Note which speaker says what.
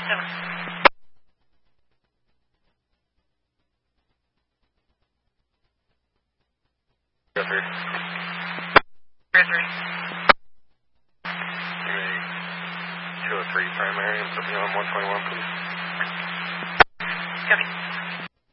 Speaker 1: Over.
Speaker 2: Go through.
Speaker 1: 303.
Speaker 2: 203 primary and put me on 121, please.
Speaker 1: Copy.